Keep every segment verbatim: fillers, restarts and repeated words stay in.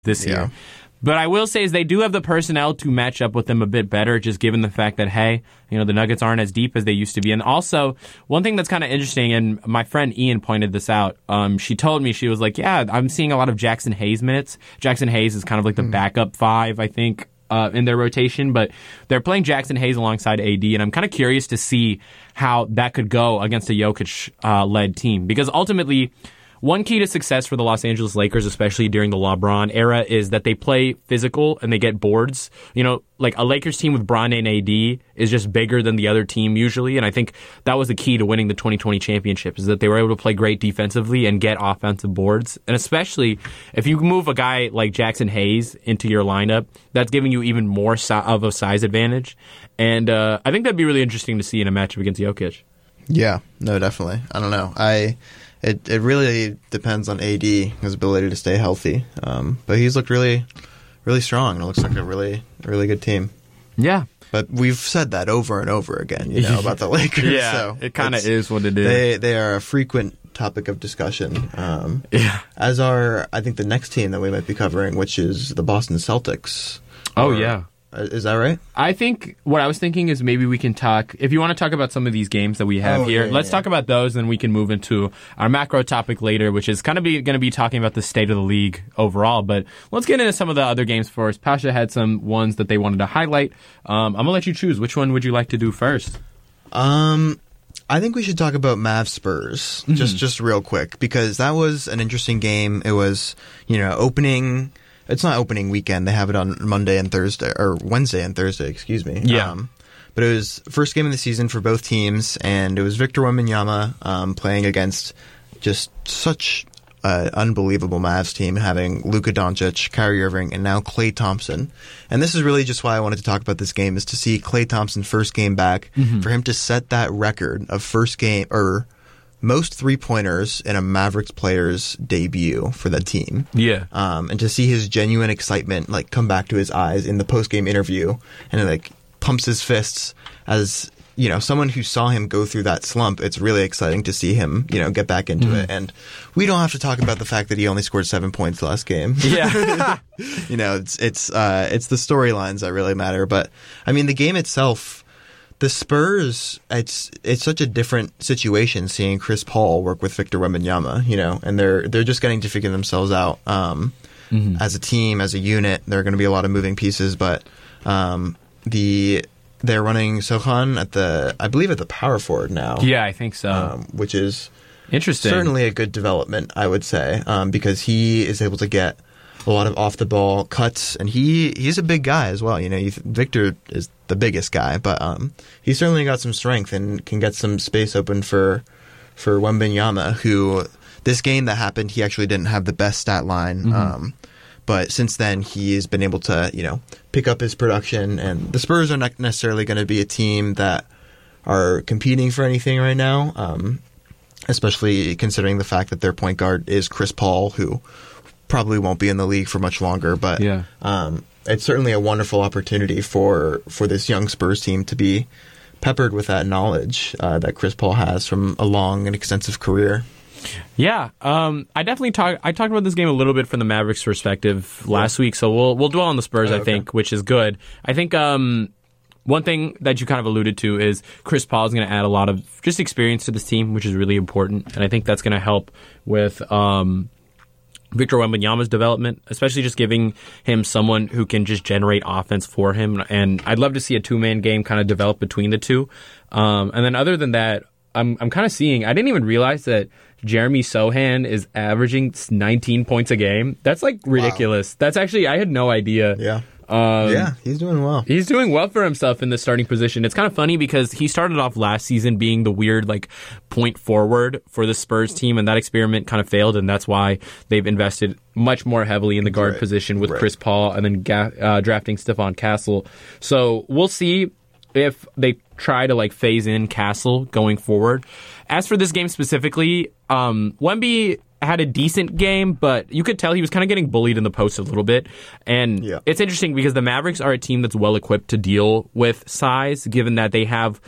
this Yeah. year. But I will say is they do have the personnel to match up with them a bit better, just given the fact that, hey, you know, the Nuggets aren't as deep as they used to be. And also, one thing that's kind of interesting, and my friend Ian pointed this out, um, she told me, she was like, yeah, I'm seeing a lot of Jackson Hayes minutes. Jackson Hayes is kind of like the mm. backup five, I think, uh, in their rotation. But they're playing Jackson Hayes alongside A D, and I'm kind of curious to see how that could go against a Jokic-led uh, team. Because ultimately, one key to success for the Los Angeles Lakers, especially during the LeBron era, is that they play physical and they get boards. You know, like a Lakers team with Bron and A D is just bigger than the other team usually, and I think that was the key to winning the twenty twenty championship, is that they were able to play great defensively and get offensive boards. And especially if you move a guy like Jackson Hayes into your lineup, that's giving you even more si- of a size advantage. And uh, I think that'd be really interesting to see in a matchup against Jokic. Yeah, no, definitely. I don't know. I... It it really depends on A D, his ability to stay healthy. Um, but he's looked really, really strong. It looks like a really, really good team. Yeah. But we've said that over and over again, you know, about the Lakers. Yeah, so it kind of is what it is. They they are a frequent topic of discussion. Um, yeah. As are, I think, the next team that we might be covering, which is the Boston Celtics. Oh, or, yeah. Is that right? I think what I was thinking is maybe we can talk, if you want to talk about some of these games that we have oh, here, yeah, let's yeah. talk about those, and we can move into our macro topic later, which is kind of be, going to be talking about the state of the league overall. But let's get into some of the other games first. Pasha had some ones that they wanted to highlight. Um, I'm going to let you choose. Which one would you like to do first? Um, I think we should talk about Mavs Spurs, mm-hmm. just, just real quick, because that was an interesting game. It was, you know, opening... It's not opening weekend. They have it on Monday and Thursday, or Wednesday and Thursday, excuse me. Yeah. Um, but it was first game of the season for both teams, and it was Victor Wembanyama um, playing against just such an unbelievable Mavs team, having Luka Doncic, Kyrie Irving, and now Klay Thompson. And this is really just why I wanted to talk about this game, is to see Klay Thompson first game back, mm-hmm. for him to set that record of first game, or most three-pointers in a Mavericks player's debut for the team. Yeah. Um, and to see his genuine excitement like come back to his eyes in the post-game interview, and like pumps his fists as, you know, someone who saw him go through that slump. It's really exciting to see him, you know, get back into mm. it. And we don't have to talk about the fact that he only scored seven points last game. Yeah. You know, it's it's uh, it's the storylines that really matter. But I mean, the game itself, the Spurs, it's it's such a different situation seeing Chris Paul work with Victor Wembanyama, you know, and they're they're just getting to figure themselves out um, mm-hmm. as a team, as a unit. There are going to be a lot of moving pieces, but um, the they're running Sohan at the, I believe, at the power forward now. Yeah, I think so. Um, which is interesting. Certainly a good development, I would say, um, because he is able to get a lot of off-the-ball cuts, and he he's a big guy as well. You know, you, Victor is the biggest guy, but um, he's certainly got some strength and can get some space open for for Wembanyama, who this game that happened, he actually didn't have the best stat line, mm-hmm. um, but since then he has been able to, you know, pick up his production, and the Spurs are not necessarily going to be a team that are competing for anything right now, um, especially considering the fact that their point guard is Chris Paul, who probably won't be in the league for much longer, but yeah. um, it's certainly a wonderful opportunity for, for this young Spurs team to be peppered with that knowledge uh, that Chris Paul has from a long and extensive career. Yeah, um, I definitely talk. I talked about this game a little bit from the Mavericks' perspective last week, so we'll we'll dwell on the Spurs. Oh, I okay. think, which is good. I think um, one thing that you kind of alluded to is Chris Paul is going to add a lot of just experience to this team, which is really important, and I think that's going to help with Um, Victor Wembanyama's development, especially just giving him someone who can just generate offense for him. And I'd love to see a two-man game kind of develop between the two. Um, and then other than that, I'm I'm kind of seeing, I didn't even realize that Jeremy Sohan is averaging nineteen points a game. That's like ridiculous. Wow. That's actually, I had no idea. Yeah. Um, yeah, he's doing well. He's doing well for himself in the starting position. It's kind of funny because he started off last season being the weird like point forward for the Spurs team, and that experiment kind of failed, and that's why they've invested much more heavily in the guard right. position with right. Chris Paul and then ga- uh, drafting Stephon Castle. So we'll see if they try to like phase in Castle going forward. As for this game specifically, um, Wemby had a decent game, but you could tell he was kind of getting bullied in the post a little bit. And yeah. it's interesting because the Mavericks are a team that's well equipped to deal with size, given that they have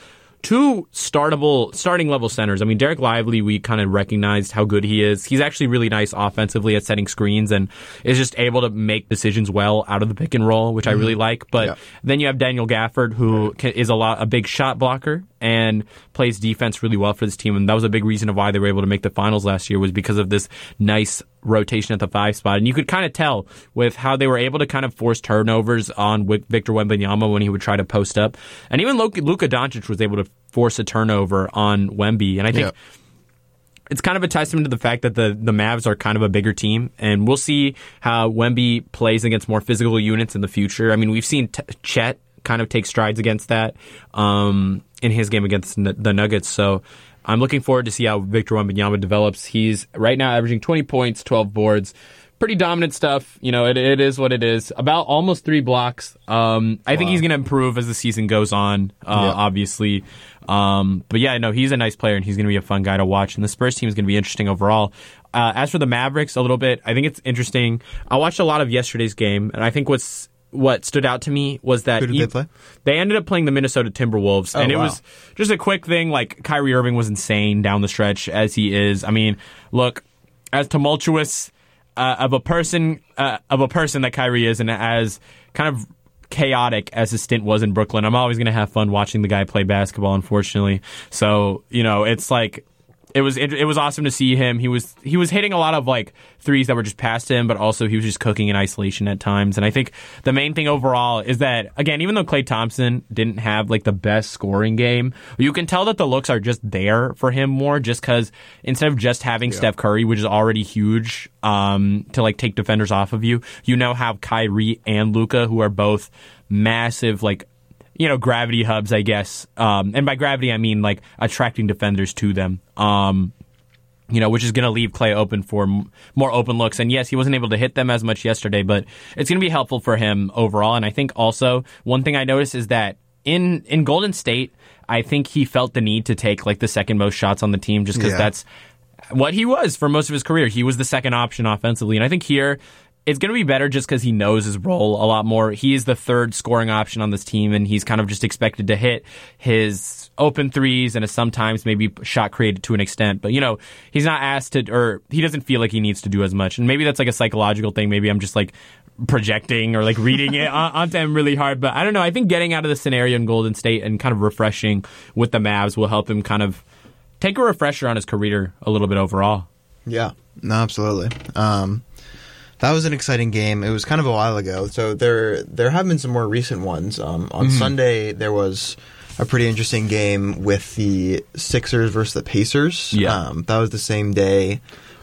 two startable, starting level centers. I mean, Derek Lively, we kind of recognized how good he is. He's actually really nice offensively at setting screens and is just able to make decisions well out of the pick and roll, which mm-hmm. I really like. But yeah. then you have Daniel Gafford, who can, is a lot a big shot blocker and plays defense really well for this team. And that was a big reason of why they were able to make the finals last year, was because of this nice rotation at the five spot. And you could kind of tell with how they were able to kind of force turnovers on Victor Wembanyama when he would try to post up. And even Luka Doncic was able to force a turnover on Wemby. And I think yeah. it's kind of a testament to the fact that the, the Mavs are kind of a bigger team. And we'll see how Wemby plays against more physical units in the future. I mean, we've seen T- Chet kind of take strides against that um, in his game against the Nuggets. So I'm looking forward to see how Victor Wembanyama develops. He's right now averaging twenty points, twelve boards. Pretty dominant stuff. You know, it it is what it is. About almost three blocks. Um, I wow. think he's going to improve as the season goes on, uh, yeah. obviously. Um, but yeah, no, he's a nice player, and he's going to be a fun guy to watch. And the Spurs team is going to be interesting overall. Uh, as for the Mavericks, a little bit, I think it's interesting. I watched a lot of yesterday's game, and I think what's what stood out to me was that Who did he, they play? They ended up playing the Minnesota Timberwolves, oh, and it wow. was just a quick thing. Like, Kyrie Irving was insane down the stretch, as he is. I mean, look, as tumultuous uh, of a person uh, of a person that Kyrie is, and as kind of chaotic as his stint was in Brooklyn, I'm always going to have fun watching the guy play basketball, unfortunately. So, you know, it's like It was it, it was awesome to see him. He was he was hitting a lot of like threes that were just past him, but also he was just cooking in isolation at times. And I think the main thing overall is that, again, even though Klay Thompson didn't have like the best scoring game, you can tell that the looks are just there for him more, just because instead of just having yeah. Steph Curry, which is already huge, um, to like take defenders off of you, you now have Kyrie and Luka, who are both massive, like, you know, gravity hubs, I guess. Um, and by gravity, I mean, like, attracting defenders to them. Um, you know, which is going to leave Klay open for m- more open looks. And yes, he wasn't able to hit them as much yesterday, but it's going to be helpful for him overall. And I think also one thing I noticed is that in, in Golden State, I think he felt the need to take, like, the second most shots on the team just because yeah. that's what he was for most of his career. He was the second option offensively. And I think here, it's going to be better just because he knows his role a lot more. He is the third scoring option on this team, and he's kind of just expected to hit his open threes and sometimes maybe shot created to an extent. But, you know, he's not asked to, or he doesn't feel like he needs to do as much. And maybe that's like a psychological thing. Maybe I'm just like projecting or like reading it onto him really hard. But I don't know. I think getting out of the scenario in Golden State and kind of refreshing with the Mavs will help him kind of take a refresher on his career a little bit overall. Yeah, no, absolutely. Um, That was an exciting game. It was kind of a while ago, so there there have been some more recent ones. Um, on mm-hmm. Sunday, there was a pretty interesting game with the Sixers versus the Pacers. Yeah. Um, that was the same day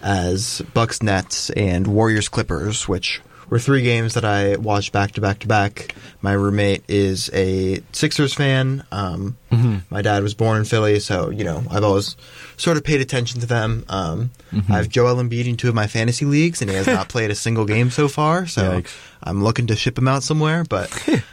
as Bucks Nets and Warriors Clippers, which were three games that I watched back to back to back. My roommate is a Sixers fan. Um, mm-hmm. My dad was born in Philly, so, you know, I've always sort of paid attention to them. Um, mm-hmm. I have Joel Embiid in two of my fantasy leagues, and he has not played a single game so far, so Yikes. I'm looking to ship him out somewhere. But,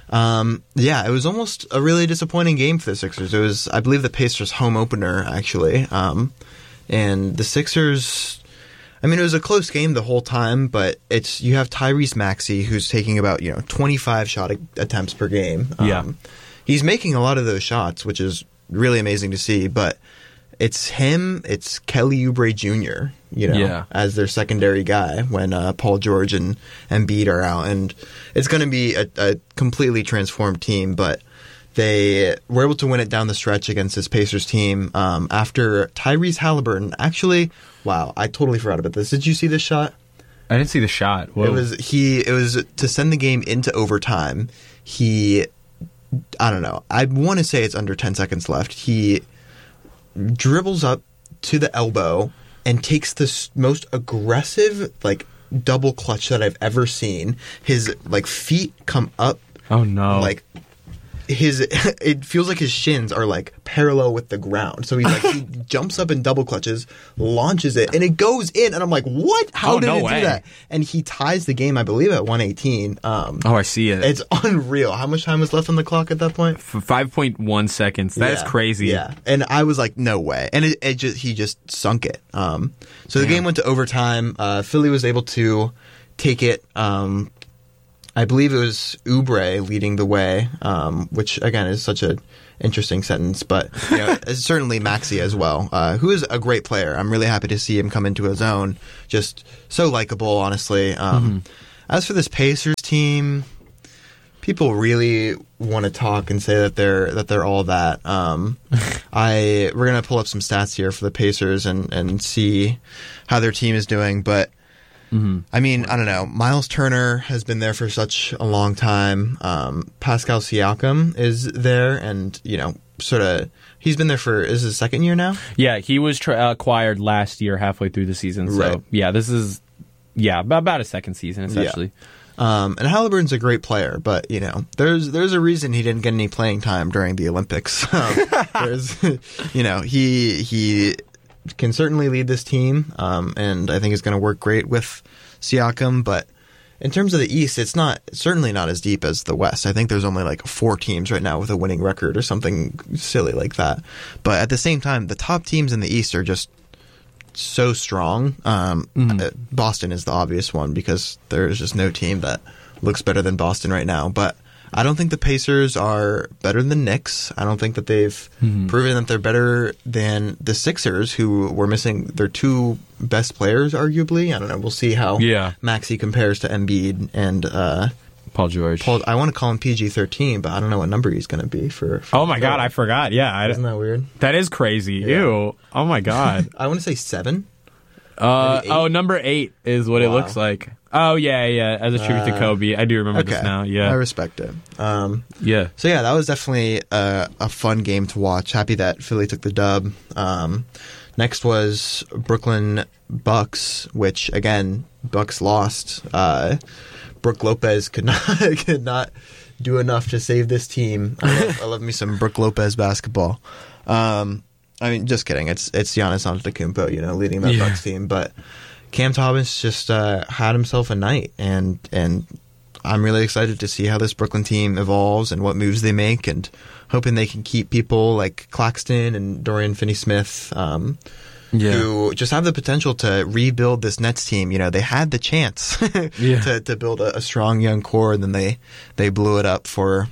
um, yeah, it was almost a really disappointing game for the Sixers. It was, I believe, the Pacers' home opener, actually. Um, and the Sixers, I mean, it was a close game the whole time, but it's you have Tyrese Maxey, who's taking about, you know, twenty-five shot a- attempts per game. Um, yeah. He's making a lot of those shots, which is really amazing to see, but it's him, it's Kelly Oubre Junior, you know, yeah. as their secondary guy when uh, Paul George and Embiid are out. And it's going to be a, a completely transformed team, but they were able to win it down the stretch against this Pacers team um, after Tyrese Halliburton. Actually, wow, I totally forgot about this. Did you see this shot? I didn't see the shot. Whoa. It was he. It was to send the game into overtime. He, I don't know. I want to say it's under ten seconds left. He dribbles up to the elbow and takes the most aggressive, like, double clutch that I've ever seen. His, like, feet come up. Oh, no. Like, his, it feels like his shins are, like, parallel with the ground. So he's like, he jumps up and double clutches, launches it, and it goes in. And I'm like, what? How oh, did no it way. do that? And he ties the game, I believe, at one eighteen. Um, oh, I see it. It's unreal. How much time was left on the clock at that point? For five point one seconds. That yeah, is crazy. Yeah. And I was like, no way. And it, it just he just sunk it. Um, so the Damn. game went to overtime. Uh, Philly was able to take it. Um, I believe it was Oubre leading the way, um, which again is such a interesting sentence, but you know, it's certainly Maxey as well, uh, who is a great player. I'm really happy to see him come into his own. Just so likable, honestly. Um, mm-hmm. As for this Pacers team, people really want to talk and say that they're that they're all that. Um, I we're gonna pull up some stats here for the Pacers and and see how their team is doing, but. Mm-hmm. I mean, I don't know. Miles Turner has been there for such a long time. Um, Pascal Siakam is there, and you know, sort of, he's been there for is his second year now. Yeah, he was tra- acquired last year, halfway through the season. So right. yeah, this is yeah about, about a second season essentially. Yeah. Um, and Halliburton's a great player, but you know, there's there's a reason he didn't get any playing time during the Olympics. Um, there's, you know, he he. can certainly lead this team, um, and I think is going to work great with Siakam. But in terms of the East, it's not certainly not as deep as the West. I think there's only like four teams right now with a winning record or something silly like that. But at the same time, the top teams in the East are just so strong. Um, mm-hmm. Boston is the obvious one because there's just no team that looks better than Boston right now. But I don't think the Pacers are better than the Knicks. I don't think that they've mm-hmm. proven that they're better than the Sixers, who were missing their two best players, arguably. I don't know. We'll see how yeah. Maxey compares to Embiid and uh, Paul George. Paul, I want to call him P G thirteen, but I don't know what number he's going to be for. for oh my God, I forgot. Yeah, isn't that weird? That is crazy. Yeah. Ew. Oh my God. I want to say seven. Uh, oh, number eight is what wow. it looks like. Oh, yeah, yeah. As a tribute uh, to Kobe. I do remember okay. this now. Yeah. I respect it. Um, yeah. So, yeah, that was definitely a, a fun game to watch. Happy that Philly took the dub. Um, next was Brooklyn Bucks, which, again, Bucks lost. Uh, Brook Lopez could not could not do enough to save this team. I love, I love me some Brook Lopez basketball. Um, I mean, just kidding. It's it's Giannis Antetokounmpo, you know, leading that yeah. Bucks team. But Cam Thomas just uh, had himself a night, and and I'm really excited to see how this Brooklyn team evolves and what moves they make, and hoping they can keep people like Claxton and Dorian Finney-Smith, um, yeah. who just have the potential to rebuild this Nets team. You know, they had the chance yeah. to to build a, a strong young core, and then they they blew it up for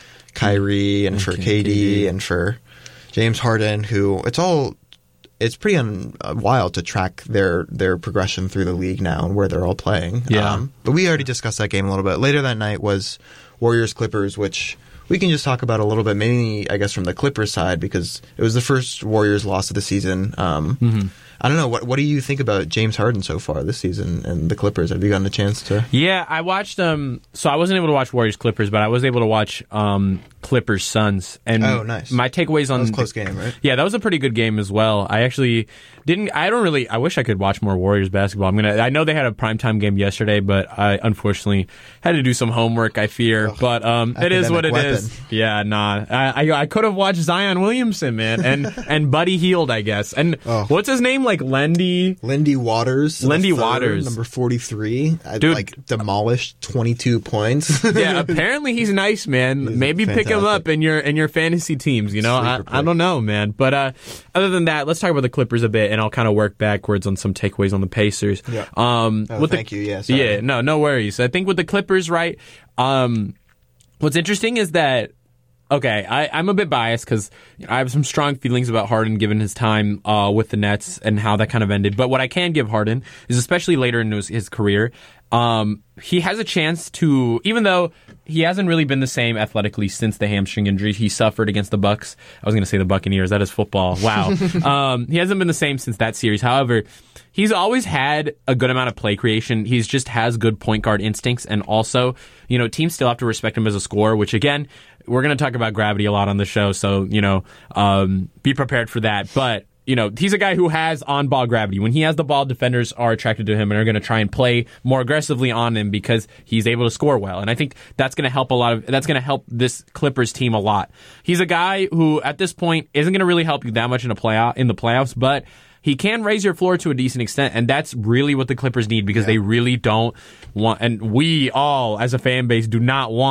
Kyrie and, and for K D, K D and for James Harden, who it's all it's pretty un, uh, wild to track their their progression through the league now and where they're all playing. Yeah. Um, but we already discussed that game a little bit. Later that night was Warriors Clippers, which we can just talk about a little bit, mainly I guess from the Clippers side, because it was the first Warriors loss of the season. Um, mm-hmm. I don't know. What what do you think about James Harden so far this season and the Clippers? Have you gotten a chance to? Yeah, I watched. Um, so I wasn't able to watch Warriors Clippers, but I was able to watch um, Clippers Suns. And oh, nice. My takeaways on that was a close game, right? Yeah, that was a pretty good game as well. I actually didn't. I don't really. I wish I could watch more Warriors basketball. I'm gonna. I know they had a primetime game yesterday, but I unfortunately had to do some homework. I fear, oh, but um, it is what it weapon. is. Yeah, nah. I I, I could have watched Zion Williamson, man, and and Buddy Hield, I guess. And oh. what's his name? Like Lendy. Lindy Waters. Lindy third, Waters. Number forty-three. Dude. Like, demolished twenty-two points. Yeah, apparently he's nice, man. He's Maybe fantastic. pick him up in your in your fantasy teams, you know? I, I don't know, man. But uh, other than that, let's talk about the Clippers a bit, and I'll kind of work backwards on some takeaways on the Pacers. Yeah. Um, oh, with thank the, you, yeah. Sorry. Yeah, no, no worries. I think with the Clippers, right, um, what's interesting is that Okay, I, I'm a bit biased because I have some strong feelings about Harden given his time uh, with the Nets and how that kind of ended. But what I can give Harden is, especially later in his, his career, um, he has a chance to, even though he hasn't really been the same athletically since the hamstring injury he suffered against the Bucks. I was going to say the Buccaneers. That is football. Wow. um, he hasn't been the same since that series. However, he's always had a good amount of play creation. He's just has good point guard instincts. And also, you know, teams still have to respect him as a scorer, which again, we're going to talk about gravity a lot on the show, so, you know, um, be prepared for that. But, you know, he's a guy who has on-ball gravity. When he has the ball, defenders are attracted to him and are going to try and play more aggressively on him because he's able to score well. And I think that's going to help a lot of, that's going to help this Clippers team a lot. He's a guy who, at this point, isn't going to really help you that much in a playoff, in the playoffs, but he can raise your floor to a decent extent, and that's really what the Clippers need because yeah. they really don't want, and we all, as a fan base, do not want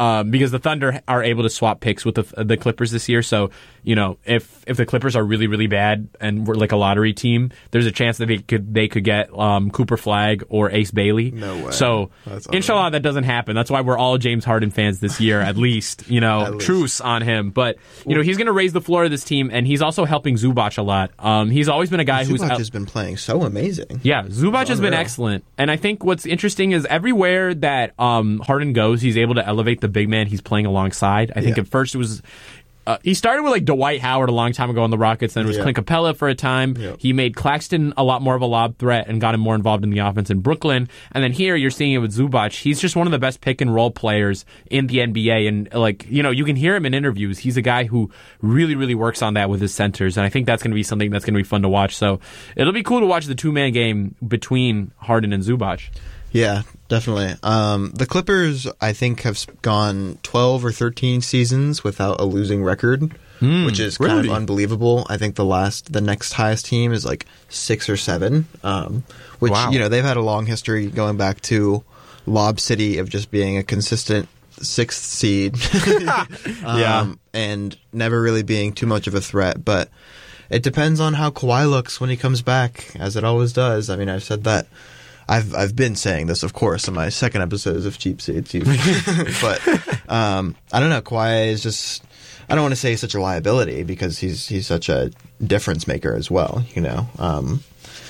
um, because the Thunder are able to swap picks with the, the Clippers this year. So, you know, if if the Clippers are really, really bad and we're like a lottery team, there's a chance that they could they could get um, Cooper Flagg or Ace Bailey. No way. So, inshallah, that doesn't happen. That's why we're all James Harden fans this year, at least. You know, At least. truce on him. But, you know, he's going to raise the floor of this team, and he's also helping Zubac a lot. Um, he's always been a guy who's... Zubac out- has been playing so amazing. Yeah, Zubac has been unreal. excellent. And I think what's interesting is everywhere that um, Harden goes, he's able to elevate the big man he's playing alongside. I think Yeah. at first it was... Uh, he started with like Dwight Howard a long time ago on the Rockets, then it was Yeah. Clint Capella for a time. Yep. He made Claxton a lot more of a lob threat and got him more involved in the offense in Brooklyn. And then here you're seeing it with Zubac. He's just one of the best pick and roll players in the N B A. And like, you know, you can hear him in interviews. He's a guy who really, really works on that with his centers. And I think that's going to be something that's going to be fun to watch. So it'll be cool to watch the two-man game between Harden and Zubac. Yeah, definitely. Um, the Clippers, I think, have s- gone twelve or thirteen seasons without a losing record, which is kind really? of unbelievable. I think the last, the next highest team is like six or seven, um, which, Wow. you know, they've had a long history going back to Lob City of just being a consistent sixth seed. um, Yeah. And never really being too much of a threat. But it depends on how Kawhi looks when he comes back, as it always does. I mean, I've said that. I've I've been saying this, of course, in my second episodes of Cheap Seats. But um, I don't know. Kawhi is just. I don't want to say he's such a liability because he's he's such a difference maker as well. You know. Um,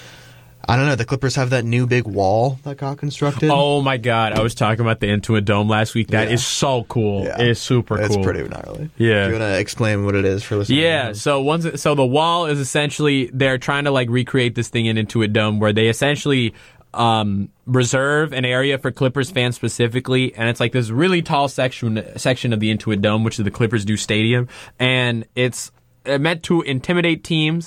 I don't know. The Clippers have that new big wall that got constructed. Oh my God! I was talking about the Intuit Dome last week. That Yeah. is so cool. Yeah. It is super It's cool. pretty gnarly. Yeah. Do you want to explain what it is for listeners? Yeah, so once so the wall is essentially they're trying to like recreate this thing in Intuit Dome where they essentially um, reserve an area for Clippers fans specifically, and it's like this really tall section section of the Intuit Dome, which is the Clippers do stadium, and it's meant to intimidate teams,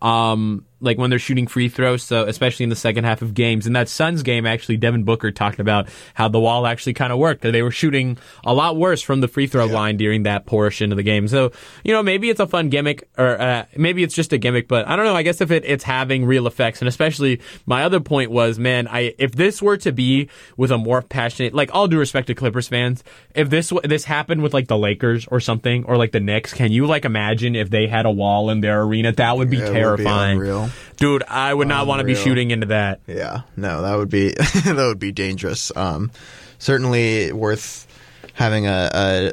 um, like when they're shooting free throws, so especially in the second half of games. In that Suns game, actually, Devin Booker talked about how the wall actually kind of worked. They were shooting a lot worse from the free throw Yeah. line during that portion of the game. So, you know, maybe it's a fun gimmick, or uh, maybe it's just a gimmick, but I don't know. I guess if it, it's having real effects, and especially my other point was, man, I if this were to be with a more passionate, like all due respect to Clippers fans, if this w- this happened with like the Lakers or something, or like the Knicks, can you like imagine if they had a wall in their arena? That would be It would be terrifying. unreal. Dude, I would not want to be Unreal. shooting into that. Yeah, no, that would be that would be dangerous. Um, certainly worth having a, a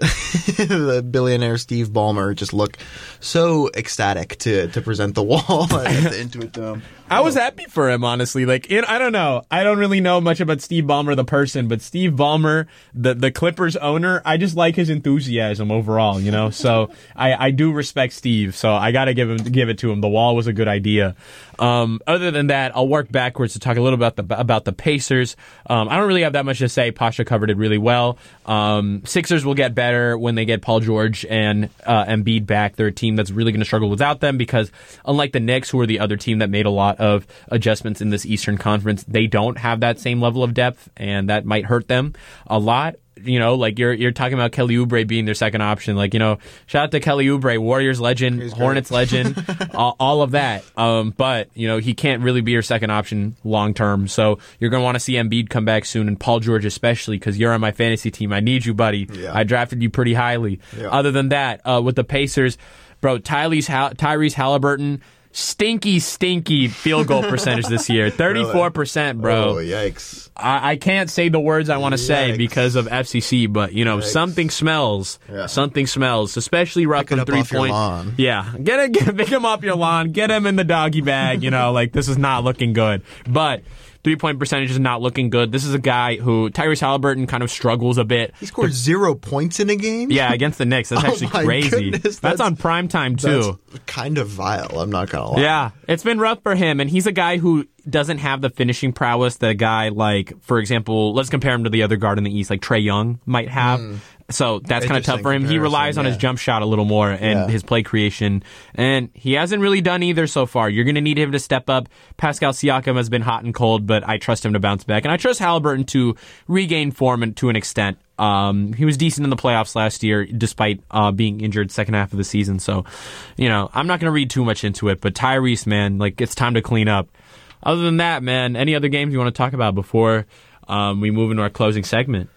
the billionaire Steve Ballmer just look so ecstatic to to present the wall at the Intuit Dome. I was happy for him, honestly. Like, it, I don't know. I don't really know much about Steve Ballmer, the person, but Steve Ballmer, the, the Clippers owner, I just like his enthusiasm overall, you know? So I, I do respect Steve. So I got to give him, give it to him. The wall was a good idea. Um, other than that, I'll work backwards to talk a little about the, about the Pacers. Um, I don't really have that much to say. Pasha covered it really well. Um, Sixers will get better when they get Paul George and, uh, Embiid back. They're a team that's really going to struggle without them because unlike the Knicks, who are the other team that made a lot of adjustments in this Eastern Conference, they don't have that same level of depth, and that might hurt them a lot. You know, like you're you're talking about Kelly Oubre being their second option. Like, you know, shout out to Kelly Oubre, Warriors legend, He's great. Hornets legend, all, all of that. Um, but you know, he can't really be your second option long term. So you're gonna want to see Embiid come back soon, and Paul George especially, because you're on my fantasy team. I need you, buddy. Yeah. I drafted you pretty highly. Yeah. Other than that, uh, with the Pacers, bro, Tyrese Hal- Tyrese Halliburton. Stinky, stinky field goal percentage this year. thirty-four percent, bro. Oh, yikes. I, I can't say the words I want to say Yikes. because of F C C, but, you know, Yikes. something smells. Yeah. Something smells, especially rough Pick it from up three off your point. lawn. Yeah. Get it, get, pick him off your lawn. Get him in the doggy bag. You know, like, this is not looking good. But three-point percentage is not looking good. This is a guy who, Tyrese Halliburton, kind of struggles a bit. He scored zero points in a game? Yeah, against the Knicks. That's Oh actually my crazy. goodness, that's, that's- on prime time, too. That's kind of vile, I'm not going to lie. Yeah, it's been rough for him, and he's a guy who doesn't have the finishing prowess that a guy like, for example, let's compare him to the other guard in the East, like Trae Young might have. So that's kind of tough Interesting for him. He relies comparison, on his yeah. jump shot a little more and Yeah. his play creation, and he hasn't really done either so far. You're going to need him to step up. Pascal Siakam has been hot and cold, but I trust him to bounce back, and I trust Halliburton to regain form to an extent. Um, he was decent in the playoffs last year, despite uh, being injured second half of the season. So, you know, I'm not going to read too much into it, but Tyrese, man, like, it's time to clean up. Other than that, man, any other games you want to talk about before um, we move into our closing segment?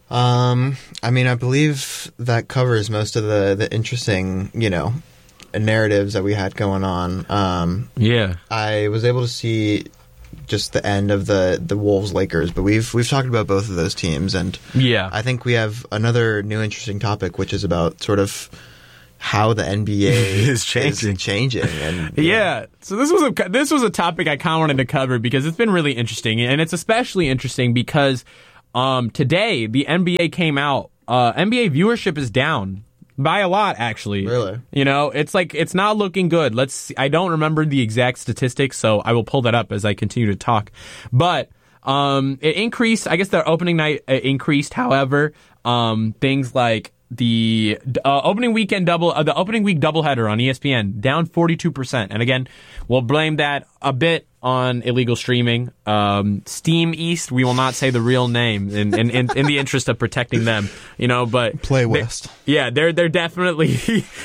Um, I mean, I believe that covers most of the, the interesting, you know, narratives that we had going on. Um, yeah. I was able to see just the end of the, the Wolves-Lakers, but we've we've talked about both of those teams, and yeah. I think we have another new interesting topic, which is about sort of how the N B A is changing. Is changing. And, yeah. yeah. So this was a this was a topic I kind of wanted to cover because it's been really interesting, and it's especially interesting because um, today the N B A came out. Uh, N B A viewership is down by a lot, actually. Really? You know, it's like it's not looking good. Let's. See, I don't remember the exact statistics, so I will pull that up as I continue to talk. But um, it increased. I guess their opening night uh, increased. However, um, things like the uh, opening weekend double, uh, the opening week doubleheader on E S P N down forty-two percent. And again, we'll blame that a bit on illegal streaming. Um, Steam East, we will not say the real name in, in, in, in the interest of protecting them, you know, but Play West. They, yeah, they're, they're definitely,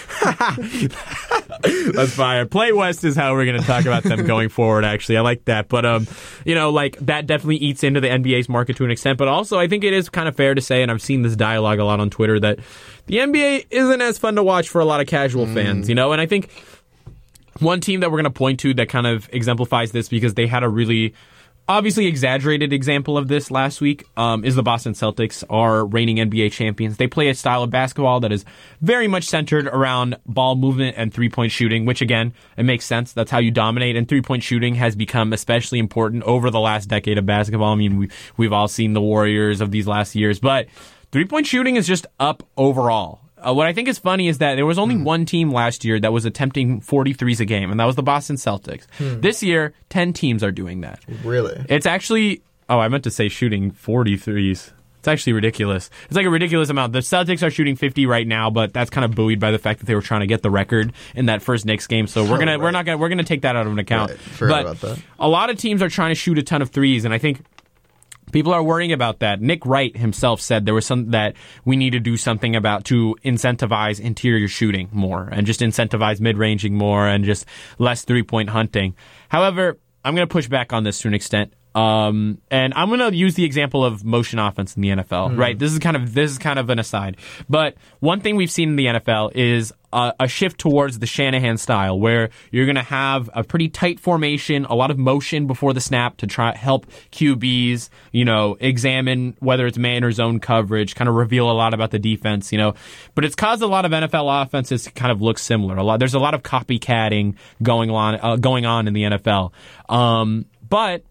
that's fire. Play West is how we're going to talk about them going forward, actually. I like that. But, um, you know, like that definitely eats into the N B A's market to an extent. But also, I think it is kind of fair to say, and I've seen this dialogue a lot on Twitter, that the N B A isn't as fun to watch for a lot of casual mm. fans, you know, and I think one team that we're going to point to that kind of exemplifies this because they had a really obviously exaggerated example of this last week um, is the Boston Celtics, our reigning N B A champions. They play a style of basketball that is very much centered around ball movement and three-point shooting, which, again, it makes sense. That's how you dominate, and three-point shooting has become especially important over the last decade of basketball. I mean, we, we've all seen the Warriors of these last years, but three-point shooting is just up overall. Uh, what I think is funny is that there was only mm. one team last year that was attempting forty-threes a game, and that was the Boston Celtics. Hmm. This year, ten teams are doing that. Really? It's actually... Oh, I meant to say shooting forty-threes. It's actually ridiculous. It's like a ridiculous amount. The Celtics are shooting fifty right now, but that's kind of buoyed by the fact that they were trying to get the record in that first Knicks game. So we're gonna oh, right. we're not gonna we're gonna take that out of an account. Right. Forgot but about that. A lot of teams are trying to shoot a ton of threes, and I think people are worrying about that. Nick Wright himself said there was some that we need to do something about to incentivize interior shooting more and just incentivize mid-ranging more and just less three-point hunting. However, I'm going to push back on this to an extent. Um, and I'm going to use the example of motion offense in the N F L, mm. right? This is kind of this is kind of an aside. But one thing we've seen in the N F L is a, a shift towards the Shanahan style, where you're going to have a pretty tight formation, a lot of motion before the snap to try help Q Bs, you know, examine whether it's man or zone coverage, kind of reveal a lot about the defense, you know. But it's caused a lot of N F L offenses to kind of look similar. A lot, there's a lot of copycatting going on uh, going on in the N F L. Um, but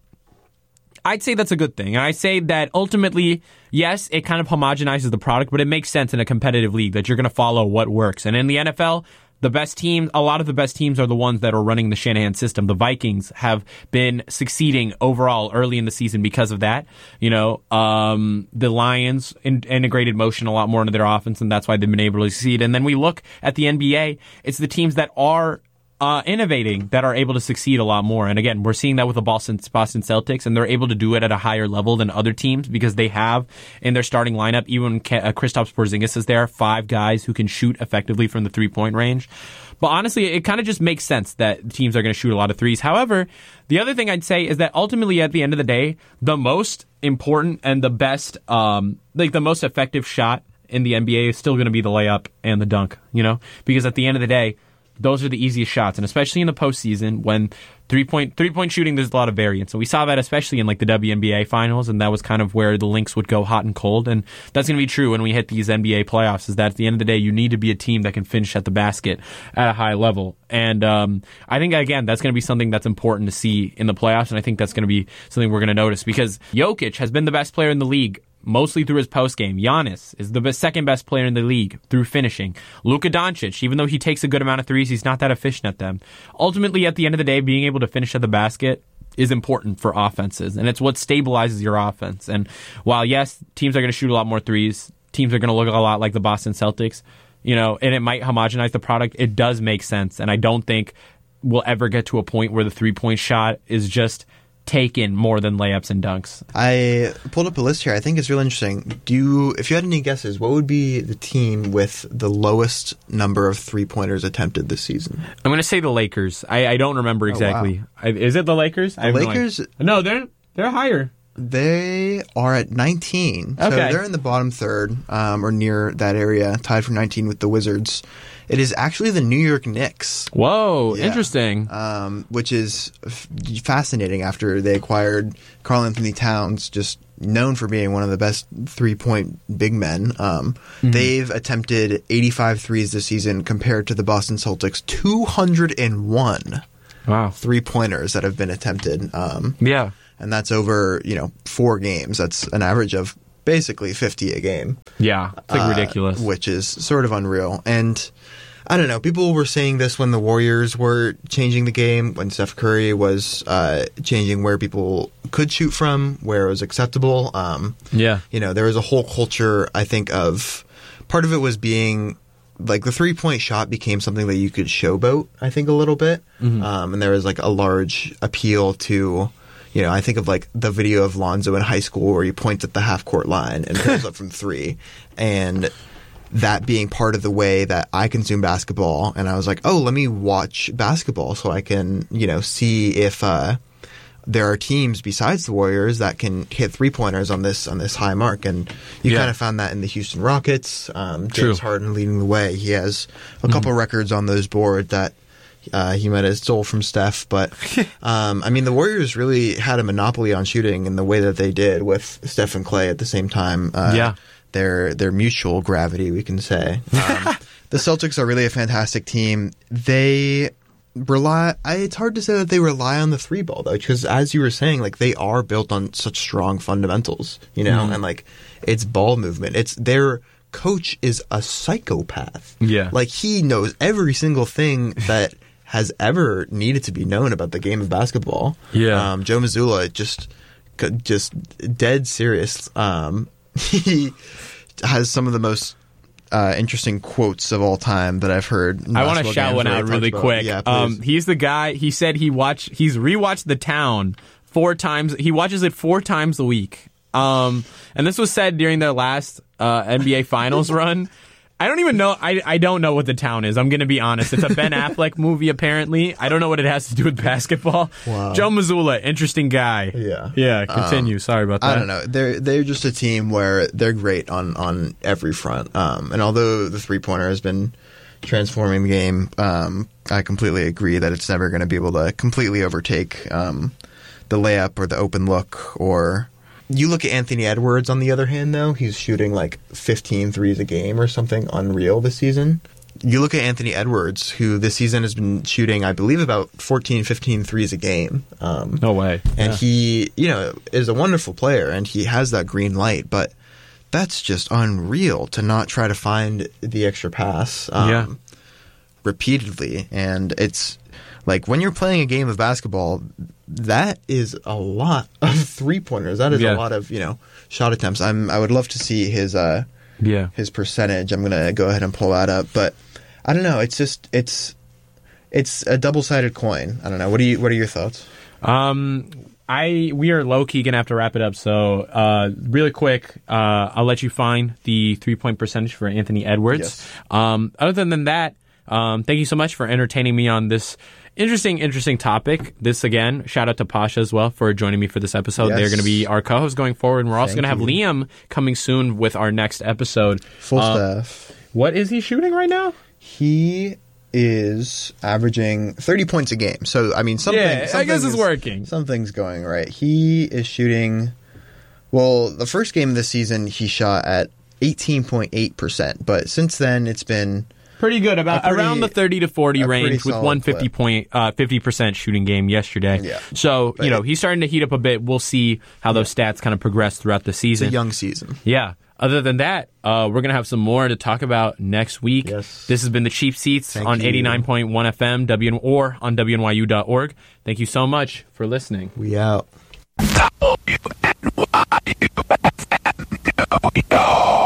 I'd say that's a good thing. And I say that ultimately, yes, it kind of homogenizes the product, but it makes sense in a competitive league that you're going to follow what works. And in the N F L, the best teams, a lot of the best teams are the ones that are running the Shanahan system. The Vikings have been succeeding overall early in the season because of that. You know, um, the Lions in, integrated motion a lot more into their offense, and that's why they've been able to succeed. And then we look at the N B A, it's the teams that are Uh, innovating that are able to succeed a lot more. And again, we're seeing that with the Boston, Boston Celtics, and they're able to do it at a higher level than other teams because they have in their starting lineup, even when uh, Kristaps Porzingis is there, five guys who can shoot effectively from the three-point range. But honestly, it kind of just makes sense that teams are going to shoot a lot of threes. However, the other thing I'd say is that ultimately at the end of the day, the most important and the best, um, like the most effective shot in the N B A is still going to be the layup and the dunk, you know, because at the end of the day, those are the easiest shots, and especially in the postseason when three-point three-point shooting, there's a lot of variance. And we saw that especially in like the W N B A finals, and that was kind of where the Lynx would go hot and cold. And that's going to be true when we hit these N B A playoffs, is that at the end of the day, you need to be a team that can finish at the basket at a high level. And um, I think, again, that's going to be something that's important to see in the playoffs, and I think that's going to be something we're going to notice because Jokic has been the best player in the league mostly through his postgame. Giannis is the best, second best player in the league through finishing. Luka Doncic, even though he takes a good amount of threes, he's not that efficient at them. Ultimately, at the end of the day, being able to finish at the basket is important for offenses, and it's what stabilizes your offense. And while, yes, teams are going to shoot a lot more threes, teams are going to look a lot like the Boston Celtics, you know, and it might homogenize the product, it does make sense. And I don't think we'll ever get to a point where the three-point shot is just taken more than layups and dunks. I pulled up a list here. I think it's really interesting. Do you, if you had any guesses, what would be the team with the lowest number of three-pointers attempted this season? I'm going to say the Lakers. I, I don't remember exactly. Oh, wow. I, is it the Lakers? The I have Lakers? No, no, they're they're higher. They are at nineteen. So Okay. they're in the bottom third, um, or near that area, tied for nineteen with the Wizards. It is actually the New York Knicks, Whoa, Yeah. interesting. um, which is f- fascinating after they acquired Karl Anthony Towns, just known for being one of the best three-point big men. Um, Mm-hmm. They've attempted eighty-five threes this season compared to the Boston Celtics' two hundred one Wow. three-pointers that have been attempted. Um, Yeah. and that's over, you know, four games. That's an average of basically fifty a game. Yeah. It's like uh, ridiculous. Which is sort of unreal. And I don't know, people were saying this when the Warriors were changing the game, when Steph Curry was uh, changing where people could shoot from, where it was acceptable. Um, Yeah. you know, there was a whole culture, I think, of part of it was being like the three point shot became something that you could showboat, I think, a little bit. Mm-hmm. Um, and there was like a large appeal to, you know, I think of like the video of Lonzo in high school where he points at the half court line and goes up from three. And that being part of the way that I consume basketball. And I was like, oh, let me watch basketball so I can, you know, see if uh, there are teams besides the Warriors that can hit three pointers on this on this high mark. And you Yeah. kind of found that in the Houston Rockets. Um, True. James Harden leading the way. He has a couple records on those boards that uh, he might have stole from Steph. But, um, I mean, the Warriors really had a monopoly on shooting in the way that they did with Steph and Clay at the same time. Uh, Yeah. Their, their mutual gravity, we can say. Um, the Celtics are really a fantastic team. They rely. I, it's hard to say that they rely on the three ball though, because as you were saying, like they are built on such strong fundamentals, you know, Mhm. and like it's ball movement. It's their coach is a psychopath. Yeah. like he knows every single thing that has ever needed to be known about the game of basketball. Yeah. um, Joe Mazzulla just just dead serious. Um, he has some of the most uh, interesting quotes of all time that I've heard. in I want to basketball shout games one where he out talks really about- quick. Yeah, please. um, he's the guy. He said he watched. He's rewatched The Town four times. He watches it four times a week. Um, and this was said during their last uh, N B A Finals run. I don't even know. I I don't know what The Town is. I'm going to be honest. It's a Ben Affleck movie. Apparently, I don't know what it has to do with basketball. Wow. Joe Mazzulla, interesting guy. Yeah. Yeah. Continue. Sorry about that. I don't know. They're they're just a team where they're great on, on every front. Um, and although the three pointer has been transforming the game, um, I completely agree that it's never going to be able to completely overtake um, the layup or the open look. Or you look at Anthony Edwards on the other hand, though, he's shooting like fifteen threes a game or something unreal this season. You look at Anthony Edwards, who this season has been shooting, I believe, about fourteen, fifteen threes a game. Um, No way. and Yeah. he, you know, is a wonderful player, and he has that green light, but that's just unreal to not try to find the extra pass um, Yeah. repeatedly. And it's like when you're playing a game of basketball, that is a lot of three-pointers. That is Yeah. a lot of, you know, shot attempts. I'm, I would love to see his uh, Yeah. his percentage. I'm going to go ahead and pull that up. But I don't know. It's just, it's it's a double-sided coin. I don't know. What do you? What are your thoughts? Um, I we are low key gonna have to wrap it up. So, uh, really quick, uh, I'll let you find the three point percentage for Anthony Edwards. Yes. Um, other than that, um, thank you so much for entertaining me on this interesting, interesting topic. This again, shout out to Pasha as well for joining me for this episode. Yes. They're going to be our co-hosts going forward, and we're also Thank going to have you. Liam coming soon with our next episode. Full Uh, staff. What is he shooting right now? He is averaging thirty points a game. So, I mean, something. Yeah, I something guess it's is- working. Something's going right. He is shooting. Well, the first game of the season, he shot at eighteen point eight percent. But since then, it's been. Pretty good, about A pretty- around the thirty to forty a range pretty with solid one fifty clip. point uh, fifty percent shooting game yesterday. Yeah. So But you know it- he's starting to heat up a bit. We'll see how those stats kind of progress throughout the It's a season. young season. Yeah. Other than that, uh, we're gonna have some more to talk about next week. Yes. This has been the Cheap Seats Thank on you. eighty-nine point one F M W or on W N Y U dot org. Thank you so much for listening. We out. W N Y U F M.